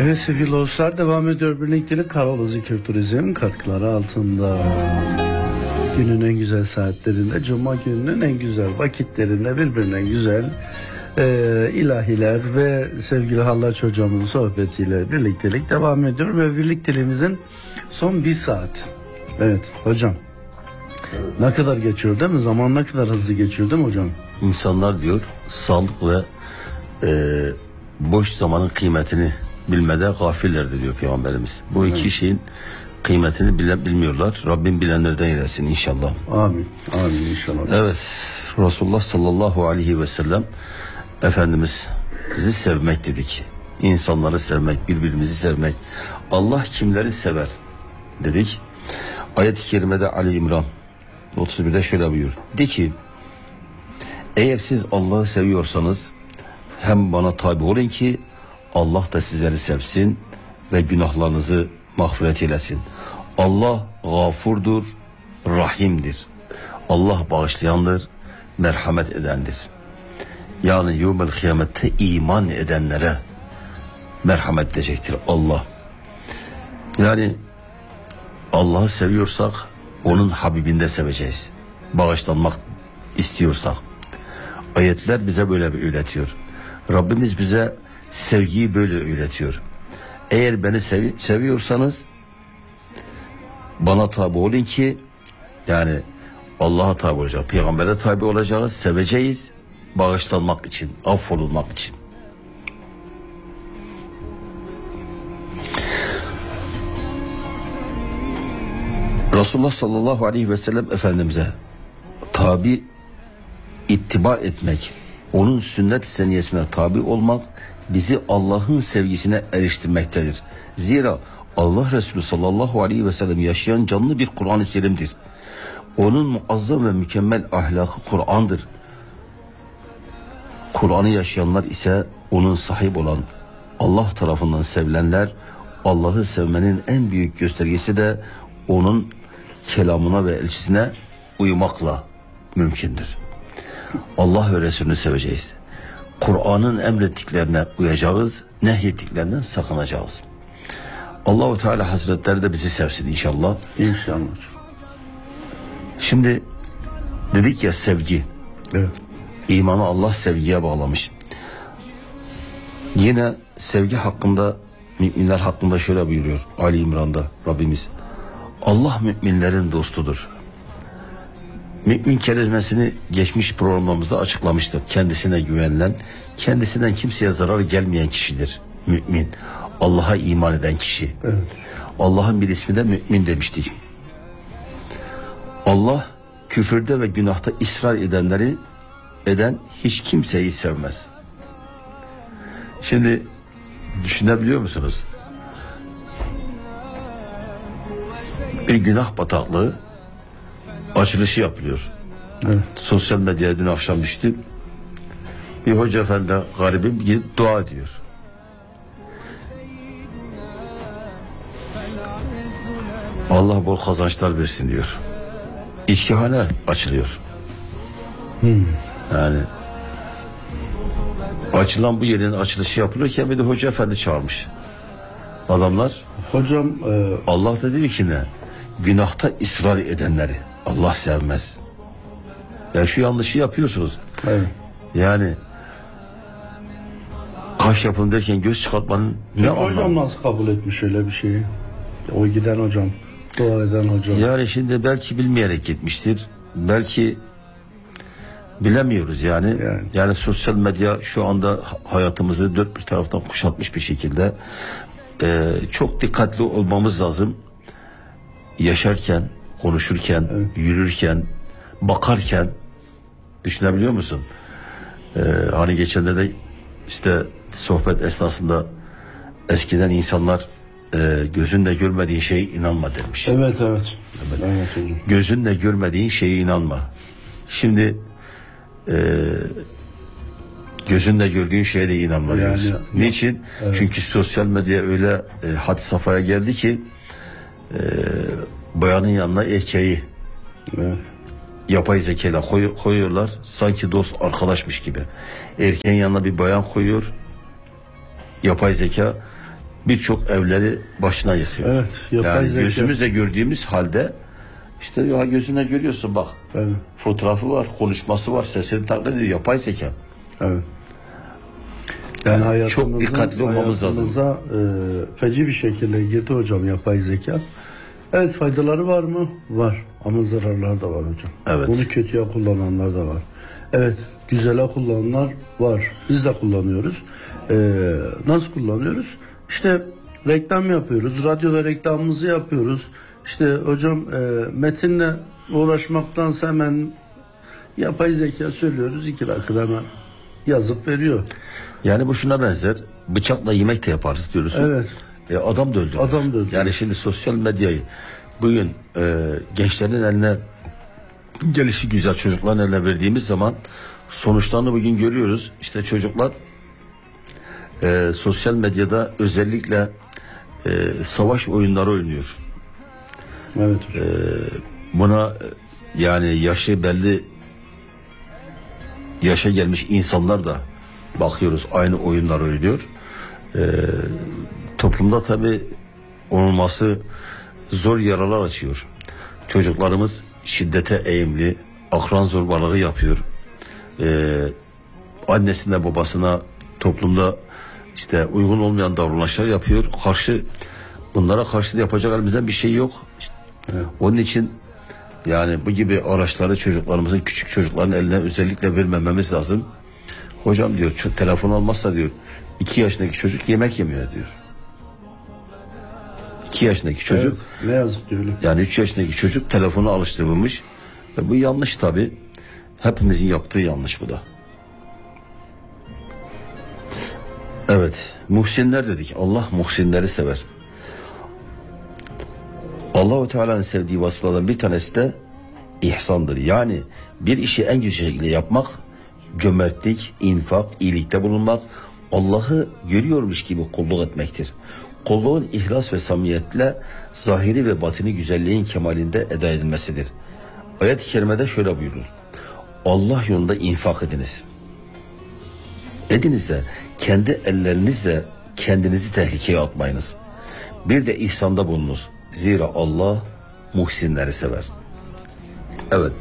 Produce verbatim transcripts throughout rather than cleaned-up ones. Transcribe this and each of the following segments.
Evet sevgili dostlar, devam ediyor birliktelik Karola Zikir Turizm katkıları altında. Günün en güzel saatlerinde, Cuma gününün en güzel vakitlerinde birbirinden güzel e, ilahiler ve sevgili Hallaç hocamın sohbetiyle birliktelik devam ediyor ve birlikteliğimizin son bir saat. Evet hocam, ne kadar geçiyor değil mi? Zaman ne kadar hızlı geçiyor değil mi hocam? İnsanlar diyor sağlık ve e, boş zamanın kıymetini bilmede gafillerdir diyor Peygamberimiz. Bu iki evet. şeyin kıymetini bile, bilmiyorlar. Rabbim bilenlerden eylesin inşallah. Amin. Amin inşallah. Evet. Resulullah sallallahu aleyhi ve sellem Efendimiz bizi sevmek dedik. İnsanları sevmek, birbirimizi sevmek. Allah kimleri sever dedik. Ayet-i kerimede Ali İmran otuz birde şöyle buyuruyor. De ki eğer siz Allah'ı seviyorsanız hem bana tabi olun ki Allah da sizleri sevsin ve günahlarınızı mağfiret eylesin. Allah gafurdur, rahimdir. Allah bağışlayandır, merhamet edendir. Yani yevmel kıyamette iman edenlere merhamet edecektir Allah. Yani Allah'ı seviyorsak onun Habibinde seveceğiz. Bağışlanmak istiyorsak. Ayetler bize böyle bir öğretiyor. Rabbimiz bize sevgiyi böyle öğretiyor. Eğer beni sevi seviyorsanız bana tabi olun ki, yani Allah'a tabi olacağız, Peygamber'e tabi olacağız, seveceğiz, bağışlanmak için, affolunmak için. Resulullah sallallahu aleyhi ve sellem Efendimiz'e tabi ittiba etmek, onun sünnet seniyesine tabi olmak bizi Allah'ın sevgisine eriştirmektedir. Zira Allah Resulü sallallahu aleyhi ve sellem yaşayan canlı bir Kur'an-ı Kerim'dir. Onun muazzam ve mükemmel ahlakı Kur'an'dır. Kur'an'ı yaşayanlar ise onun sahip olan Allah tarafından sevilenler. Allah'ı sevmenin en büyük göstergesi de onun kelamına ve elçisine uymakla mümkündür. Allah ve Resulünü seveceğiz. Kur'an'ın emrettiklerine uyacağız, nehyettiklerinden sakınacağız. Allah-u Teala Hazretleri de bizi sevsin inşallah. İnşallah. Şimdi dedik ya sevgi. Evet. İmanı Allah sevgiye bağlamış. Yine sevgi hakkında, müminler hakkında şöyle buyuruyor Ali İmran'da Rabbimiz. Allah müminlerin dostudur. Mümin kelimesini geçmiş programımızda açıklamıştık. Kendisine güvenilen, kendisinden kimseye zarar gelmeyen kişidir mümin. Allah'a iman eden kişi. Evet. Allah'ın bir ismi de mümin demiştik. Allah küfürde ve günahta ısrar edenleri eden hiç kimseyi sevmez. Şimdi düşünebiliyor musunuz? Bir günah bataklığı açılışı yapılıyor. Evet. Sosyal medyaya dün akşam düştü. Bir hoca efendi garibim gidip dua ediyor. Allah bol kazançlar versin diyor. İçkihane açılıyor. Hmm. Yani açılan bu yerin açılışı yapılırken bir de hoca efendi çağırmış. Adamlar hocam e... Allah da diyor ki ne? Günahta ısrar edenleri Allah sevmez. Ya şu yanlışı yapıyorsunuz. Evet. Yani kaş yapın derken göz çıkartmanın ne anlamı? Hocam nasıl kabul etmiş öyle bir şeyi? O giden hocam, dua eden hocam. Yani şimdi belki bilmeyerek gitmiştir. Belki bilemiyoruz yani. Yani, yani sosyal medya şu anda hayatımızı dört bir taraftan kuşatmış bir şekilde. Ee, çok dikkatli olmamız lazım. Yaşarken, konuşurken, evet. yürürken, bakarken, düşünebiliyor musun? Ee, hani geçenlerde işte sohbet esnasında eskiden insanlar e, gözünle görmediğin şeye inanma demiş. Evet evet. evet. evet gözünle görmediğin şeye inanma. Şimdi e, gözünle gördüğün şeye de inanma yani, diyorsun. Niçin? Evet. Çünkü sosyal medya öyle e, had safhaya geldi ki e, bayanın yanına erkeği evet. yapay zekayla koy, koyuyorlar. Sanki dost arkadaşmış gibi. Erkeğin yanına bir bayan koyuyor. Yapay zeka birçok evleri başına yıkıyor. Evet, yapay yani zeka. gözümüzle gördüğümüz halde işte ya gözünle görüyorsun bak. Evet. Fotoğrafı var, konuşması var, sesini taklit ediyor. Yapay zeka. Evet. Yani Yani çok hayatımızın- dikkatli olmamız lazım. hayatımıza, e, feci bir şekilde girdi hocam yapay zeka. Evet, faydaları var mı? Var. Ama zararları da var hocam. Evet. Bunu kötüye kullananlar da var. Evet, güzele kullananlar var. Biz de kullanıyoruz. E, nasıl kullanıyoruz? İşte reklam yapıyoruz. Radyoda reklamımızı yapıyoruz. İşte hocam e, metinle uğraşmaktansa hemen yapay zeka söylüyoruz. İki dakikada hemen yazıp veriyor. Yani bu şuna benzer. Bıçakla yemek de yaparız diyorsun. Evet. E, adam da öldürür. Adam da öldürür. Yani şimdi sosyal medyayı bugün e, gençlerin eline, gelişi güzel çocukların eline verdiğimiz zaman sonuçlarını bugün görüyoruz. İşte çocuklar e, sosyal medyada özellikle e, savaş oyunları oynuyor. Evet hocam. Buna e, yani yaşı belli yaşa gelmiş insanlar da bakıyoruz aynı oyunlar oynuyor. Ee, toplumda tabii olması zor yaralar açıyor. Çocuklarımız şiddete eğimli, akran zorbalığı yapıyor. Ee, annesine babasına toplumda işte uygun olmayan davranışlar yapıyor. Karşı bunlara karşı da yapacak elimizden bir şey yok. İşte Evet. onun için yani bu gibi araçları çocuklarımızın, küçük çocukların eline özellikle vermememiz lazım. Hocam diyor şu telefon olmazsa diyor iki yaşındaki çocuk yemek yemiyor diyor. iki yaşındaki çocuk Evet, ne yazık ki öyle. yani üç yaşındaki çocuk telefona alıştırılmış. Ve bu yanlış tabii. Hepimizin yaptığı yanlış bu da. Evet, muhsinler dedik. Allah muhsinleri sever. Allah-u Teala'nın sevdiği vasıflardan bir tanesi de ihsandır. Yani bir işi en güzel şekilde yapmak, cömertlik, infak, iyilikte bulunmak, Allah'ı görüyormuş gibi kulluk etmektir. Kulluğun ihlas ve samimiyetle zahiri ve batini güzelliğin kemalinde eda edilmesidir. Ayet-i kerimede şöyle buyurur. Allah yolunda infak ediniz. Ediniz de kendi ellerinizle kendinizi tehlikeye atmayınız. Bir de ihsanda bulunuz. Zira Allah muhsinleri sever. Evet.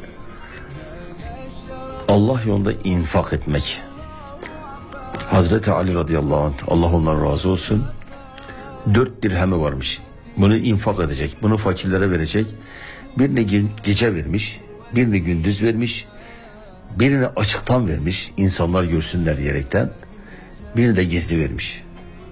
Allah yolunda infak etmek. Hazreti Ali radıyallahu anh, Allah ondan razı olsun, dört dirhemi varmış. Bunu infak edecek, bunu fakirlere verecek. Birini gün, gece vermiş, birini gündüz vermiş, birini açıktan vermiş, insanlar görsünler diyerekten, birini de gizli vermiş.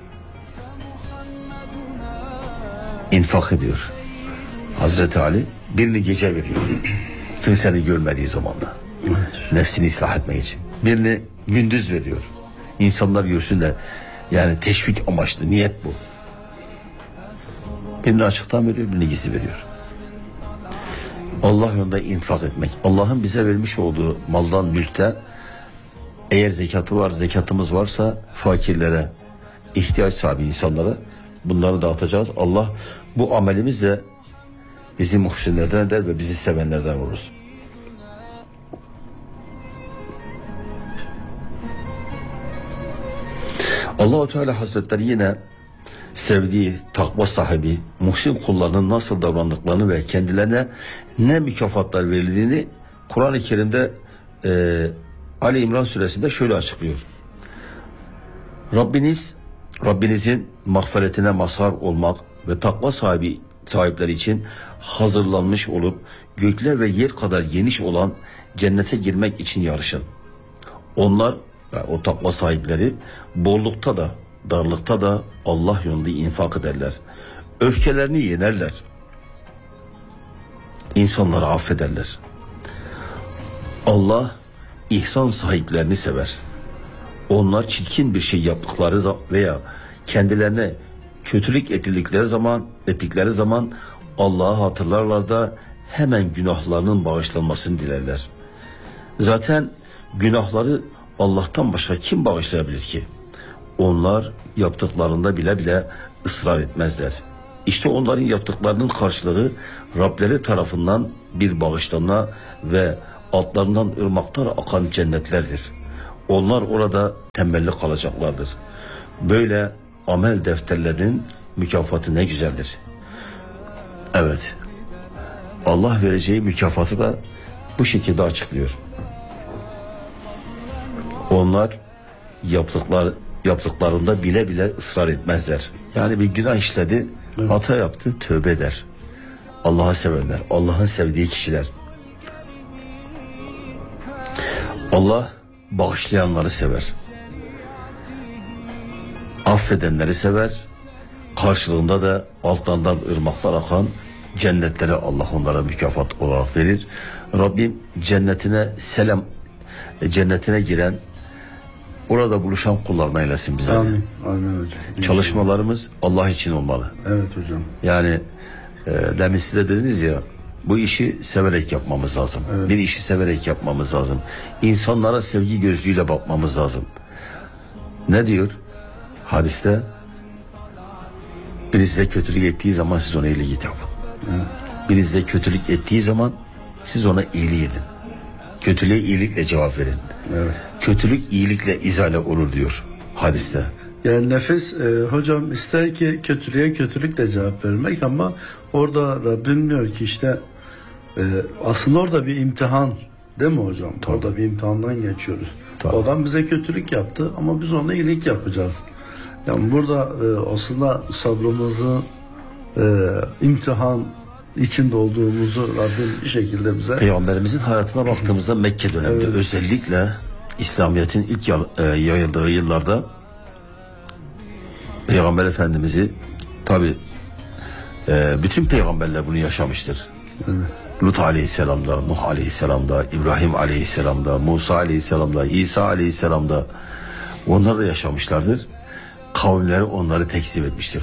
İnfak ediyor. Hazreti Ali birini gece veriyor. Kimsenin görmediği zamanda. Nefsini ıslah etmek için. Birini gündüz veriyor. İnsanlar görsünler. Yani teşvik amaçlı, niyet bu. Birini açıktan veriyor, birini gizli veriyor. Allah yolunda infak etmek. Allah'ın bize vermiş olduğu maldan, mülkte eğer zekatı var, zekatımız varsa fakirlere, ihtiyaç sahibi insanlara bunları dağıtacağız. Allah bu amelimizle bizi muhsinlerden eder ve bizi sevenlerden oluruz. Allah-u Teala Hazretleri yine sevdiği takva sahibi muhsin kullarının nasıl davrandıklarını ve kendilerine ne mükafatlar verildiğini Kur'an-ı Kerim'de e, Ali İmran suresinde şöyle açıklıyor. Rabbiniz, Rabbinizin mağfiretine mazhar olmak ve takva sahibi sahipleri için hazırlanmış olup gökler ve yer kadar geniş olan cennete girmek için yarışın. Onlar, yani o takva sahipleri bollukta da darlıkta da Allah yolunda infak ederler. Öfkelerini yenerler. İnsanları affederler. Allah ihsan sahiplerini sever. Onlar çirkin bir şey yaptıkları veya kendilerine kötülük ettikleri zaman ettikleri zaman Allah'ı hatırlarlar da hemen günahlarının bağışlanmasını dilerler. Zaten günahları Allah'tan başka kim bağışlayabilir ki? Onlar yaptıklarında bile bile ısrar etmezler. İşte onların yaptıklarının karşılığı Rableri tarafından bir bağışlanma ve altlarından ırmaklar akan cennetlerdir. Onlar orada tembellik kalacaklardır. Böyle amel defterlerinin mükafatı ne güzeldir. Evet. Allah vereceği mükafatı da bu şekilde açıklıyor. Onlar yaptıklar yaptıklarında bile bile ısrar etmezler. Yani bir günah işledi, evet. hata yaptı, tövbe eder. Allah'ı sevenler, Allah'ın sevdiği kişiler. Allah bağışlayanları sever. Affedenleri sever. Karşılığında da altlarından ırmaklar akan cennetleri Allah onlara mükafat olarak verir. Rabbim cennetine selam, cennetine giren, orada buluşan kullarına eylesin bize. Amin. Amin hocam. Çalışmalarımız Allah için olmalı. Evet hocam. Yani e, demin size dediniz ya, bu işi severek yapmamız lazım. Evet. Bir işi severek yapmamız lazım. İnsanlara sevgi gözlüğüyle bakmamız lazım. Ne diyor hadiste? Biri size kötülük ettiği zaman siz ona iyilik yapın. Evet. Biri size kötülük ettiği zaman siz ona iyiliği edin. Kötülüğe iyilikle cevap verin. Evet. Kötülük iyilikle izale olur diyor hadiste. Yani nefis e, hocam ister ki kötülüğe kötülükle cevap vermek, ama orada Rabbim diyor ki işte e, aslında orada bir imtihan, değil mi hocam? Tabii. Orada bir imtihandan geçiyoruz. Tabii. O adam bize kötülük yaptı ama biz ona iyilik yapacağız. Yani burada e, aslında sabrımızı e, imtihan içinde olduğumuzu Rabbim bir şekilde bize... Peygamberimizin hayatına baktığımızda Mekke döneminde, evet. özellikle İslamiyet'in ilk yayıldığı yıllarda Peygamber Efendimiz'i, tabi e, bütün peygamberler bunu yaşamıştır. Evet. Lut Aleyhisselam'da, Nuh Aleyhisselam'da, İbrahim Aleyhisselam'da, Musa Aleyhisselam'da, İsa Aleyhisselam'da onlar da yaşamışlardır. Kavimleri onları tekzip etmiştir.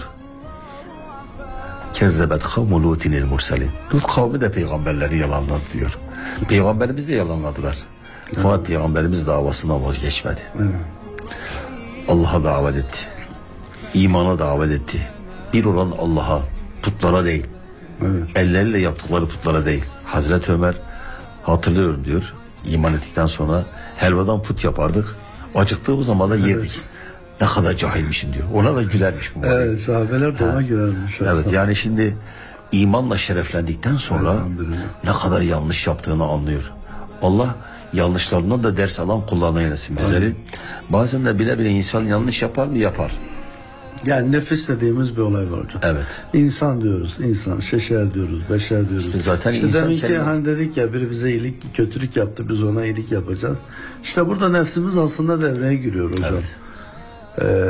Kezzebet kavmu Lutinil mursalin. Lut kavmi de peygamberleri yalanladı diyor. Peygamberimiz de yalanladılar. Evet. Fakat peygamberimiz davasından vazgeçmedi. Evet. Allah'a davet etti. İmana davet etti. Bir olan Allah'a, putlara değil. Evet. Elleriyle yaptıkları putlara değil. Hazreti Ömer, hatırlıyorum diyor, iman ettikten sonra helvadan put yapardık. Acıktığımız zaman da yerdik. Evet. Ne kadar cahilmişim diyor. Ona da gülermiş bu. Evet, sahabeler de ona gülermiş. Evet, yani şimdi imanla şereflendikten sonra ne kadar yanlış yaptığını anlıyor. Allah yanlışlarından da ders alan kullarına eylesin bizleri. Evet. Bazen de bile bile insan yanlış yapar mı? Yapar. Yani nefis dediğimiz bir olay var hocam. Evet. İnsan diyoruz, insan, şeşer diyoruz, beşer diyoruz. İşte zaten işte insan deminki kelimesi. hani dedik ya, biri bize iyilik, kötülük yaptı, biz ona iyilik yapacağız. İşte burada nefsimiz aslında devreye giriyor hocam. Evet. Ee,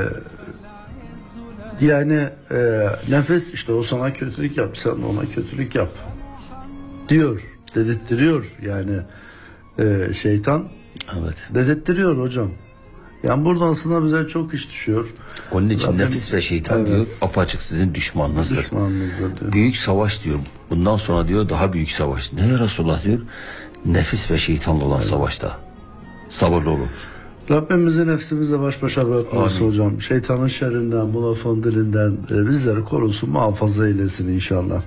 yani e, nefis işte o sana kötülük yap, sen ona kötülük yap diyor, dedettiriyor yani e, şeytan. Evet. Dedettiriyor hocam. Yani burada aslında bize çok iş düşüyor. Onun için Rabbim, nefis ve şeytan evet. diyor, apaçık sizin düşmanınızdır. Düşmanınızdır diyor. Büyük savaş diyor. Bundan sonra diyor daha büyük savaş. Ne Resulullah diyor? Nefis ve şeytanla olan evet. savaşta. Sabırlı olun. Rabbimizi nefsimizle baş başa bırakması hocam. Şeytanın şerrinden, bu lafın dilinden e, bizleri korusun, muhafaza eylesin inşallah.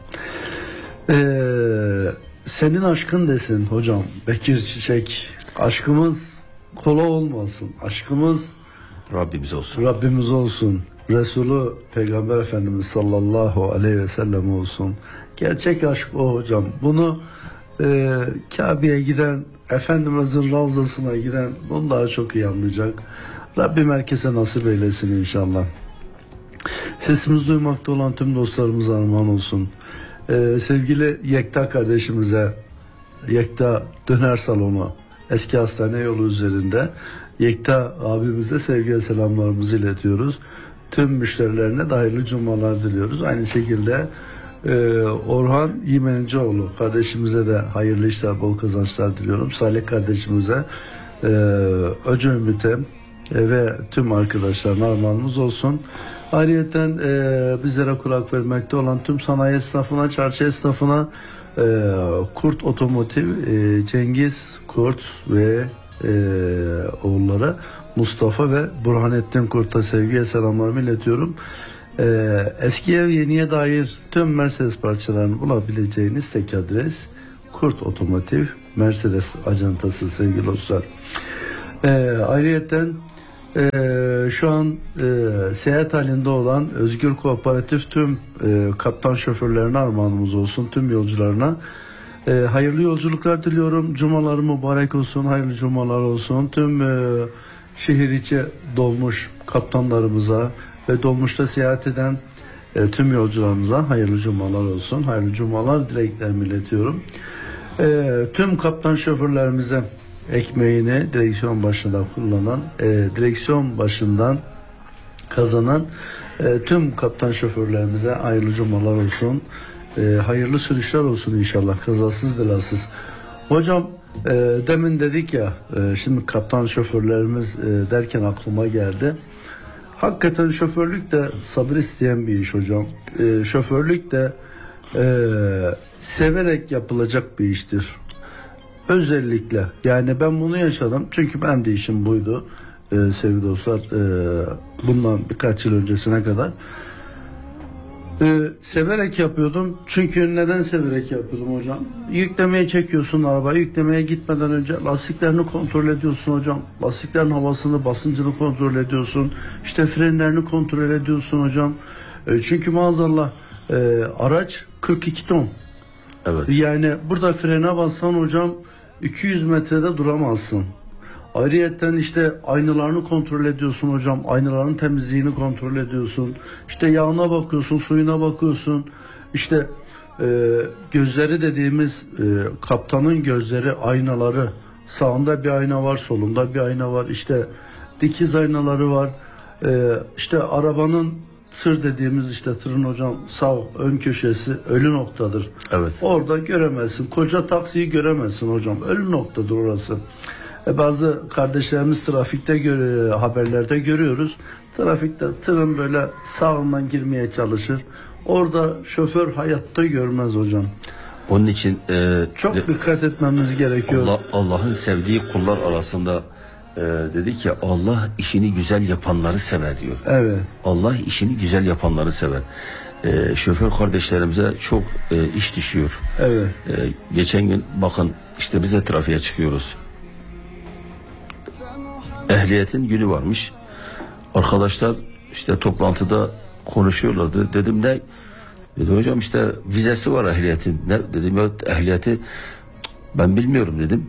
Ee, senin aşkın desin hocam Bekir Çiçek. Aşkımız kola olmasın. Aşkımız Rabbimiz olsun. Rabbimiz olsun. Resulü Peygamber Efendimiz sallallahu aleyhi ve sellem olsun. Gerçek aşk o hocam. Bunu e, Kabe'ye giden, Efendimizin Ravzasına giden bunu daha çok iyi anlayacak. Rabbim herkese nasip eylesin inşallah. Sesimizi duymakta olan tüm dostlarımıza armağan olsun. Ee, sevgili Yekta kardeşimize, Yekta Döner Salonu eski hastane yolu üzerinde, Yekta abimize sevgi ve selamlarımızı iletiyoruz. Tüm müşterilerine de hayırlı cumalar diliyoruz. Aynı şekilde e, Orhan Yimenicioğlu kardeşimize de hayırlı işler, bol kazançlar diliyorum. Salih kardeşimize, e, Öcü Ümit'e e, ve tüm arkadaşlarına armağanımız olsun. Ayrıyeten e, bizlere kulak vermekte olan tüm sanayi esnafına, çarşı esnafına, e, Kurt Otomotiv, e, Cengiz Kurt ve e, oğulları Mustafa ve Burhanettin Kurt'a sevgi ve selamlarımı iletiyorum. E, eski ev yeniye dair tüm Mercedes parçalarını bulabileceğiniz tek adres Kurt Otomotiv Mercedes acentası sevgili dostlar. E, ayrıyeten e, şu an e, seyahat halinde olan Özgür Kooperatif tüm e, kaptan şoförlerine armağanımız olsun, tüm yolcularına. E, hayırlı yolculuklar diliyorum. Cumaları mübarek olsun, hayırlı cumalar olsun. Tüm e, şehir içi dolmuş kaptanlarımıza ve dolmuşta seyahat eden e, tüm yolcularımıza hayırlı cumalar olsun. Hayırlı cumalar dileklerimi iletiyorum. E, tüm kaptan şoförlerimize ekmeğini direksiyon başında kullanan, e, direksiyon başından kazanan e, tüm kaptan şoförlerimize hayırlı cumalar olsun. E, hayırlı sürüşler olsun inşallah, kazasız belasız. Hocam e, demin dedik ya, e, şimdi kaptan şoförlerimiz e, derken aklıma geldi. Hakikaten şoförlük de sabır isteyen bir iş hocam. E, şoförlük de e, severek yapılacak bir iştir. Özellikle yani ben bunu yaşadım çünkü ben de işim buydu e, sevgili dostlar, e, bundan birkaç yıl öncesine kadar e, severek yapıyordum. Çünkü neden severek yapıyordum hocam? Yüklemeye çekiyorsun arabayı, yüklemeye gitmeden önce lastiklerini kontrol ediyorsun hocam, lastiklerin havasını, basıncını kontrol ediyorsun, işte frenlerini kontrol ediyorsun hocam. e, çünkü maazallah e, araç kırk iki ton. Evet. Yani burada frene bassan hocam iki yüz metrede duramazsın. Ayrıyeten işte aynalarını kontrol ediyorsun hocam. Aynaların temizliğini kontrol ediyorsun. İşte yağına bakıyorsun, suyuna bakıyorsun. İşte e, gözleri dediğimiz e, kaptanın gözleri, aynaları. Sağında bir ayna var, solunda bir ayna var. İşte dikiz aynaları var. E, işte arabanın tır dediğimiz, işte tırın hocam sağ ön köşesi ölü noktadır. Evet. Orada göremezsin. Koca taksiyi göremezsin hocam. Ölü noktadır orası. E bazı kardeşlerimiz trafikte göre, haberlerde görüyoruz. Trafikte tırın böyle sağından girmeye çalışır. Orada şoför hayatta görmez hocam. Onun için e, Çok de, dikkat etmemiz gerekiyor. Allah, Allah'ın sevdiği kullar arasında e, dedi ki Allah işini güzel yapanları sever diyor. Evet. Allah işini güzel yapanları sever. E, şoför kardeşlerimize çok e, iş düşüyor. Evet. E, geçen gün bakın işte biz de trafiğe çıkıyoruz. Ehliyetin günü varmış. Arkadaşlar işte toplantıda konuşuyorlardı. Dedim ne? Dedi hocam işte vizesi var ehliyetin. Ne? Dedim ya ehliyeti ben bilmiyorum dedim.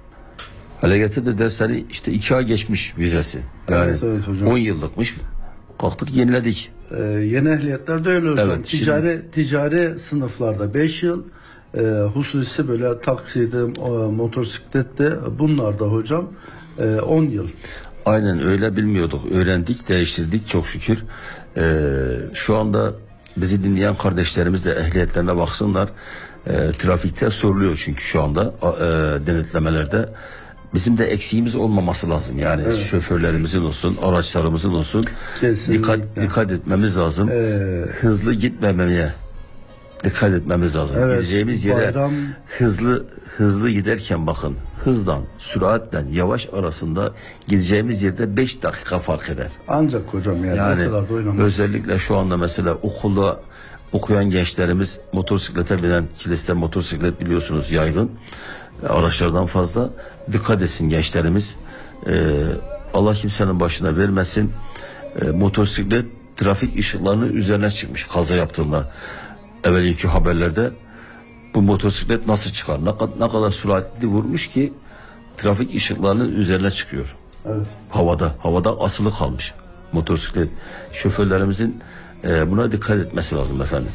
Hele getir de dersleri işte iki ay geçmiş vizesi. Yani Evet, evet hocam. on yıllıkmış. Kalktık yeniledik. Ee, yeni ehliyetlerde de öyle hocam. Evet, ticari şimdi... ticari sınıflarda beş yıl, e, hususi böyle takside, e, motosiklette bunlarda hocam e, on yıl. Aynen öyle, bilmiyorduk. Öğrendik, değiştirdik çok şükür. Ee, şu anda bizi dinleyen kardeşlerimiz de ehliyetlerine baksınlar. Ee, trafikte soruluyor çünkü şu anda e, denetlemelerde. Bizim de eksiğimiz olmaması lazım. Yani evet. Şoförlerimizin olsun, araçlarımızın olsun. Kesinlikle. Dikkat dikkat etmemiz lazım. Ee, Hızlı gitmemeye dikkat etmemiz lazım. Evet, Gideceğimiz yere bayram... hızlı hızlı giderken bakın, hızdan, süratle yavaş arasında gideceğimiz yerde beş dakika fark eder. Ancak hocam yani, yani o kadar da oynamaz. Özellikle şu anda mesela okulda okuyan gençlerimiz motosiklete binen, kiliste motosiklet biliyorsunuz yaygın. Araçlardan fazla dikkat etsin gençlerimiz. Ee, Allah kimsenin başına vermesin. Ee, motosiklet trafik ışıklarının üzerine çıkmış kaza yaptığında. Evvelki haberlerde bu motosiklet nasıl çıkar? Ne, ne kadar süratli vurmuş ki trafik ışıklarının üzerine çıkıyor. Evet. Havada, havada asılı kalmış motosiklet. Şoförlerimizin e, buna dikkat etmesi lazım efendim.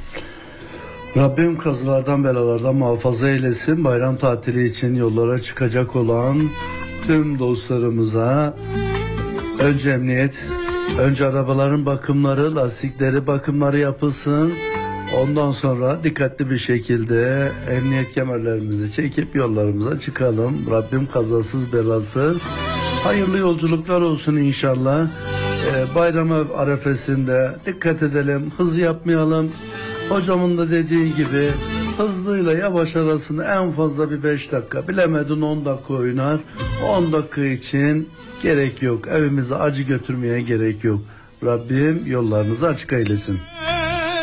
Rabbim kazalardan belalardan muhafaza eylesin. Bayram tatili için yollara çıkacak olan tüm dostlarımıza önce emniyet, önce arabaların bakımları, lastikleri bakımları yapılsın. Ondan sonra dikkatli bir şekilde emniyet kemerlerimizi çekip yollarımıza çıkalım. Rabbim kazasız belasız hayırlı yolculuklar olsun inşallah. Ee, bayram arefesinde dikkat edelim, hız yapmayalım. Hocamın da dediği gibi hızlıyla yavaş arasında en fazla bir beş dakika, bilemedin on dakika oynar. on dakika için gerek yok. Evimize acı götürmeye gerek yok. Rabbim yollarınızı açık eylesin.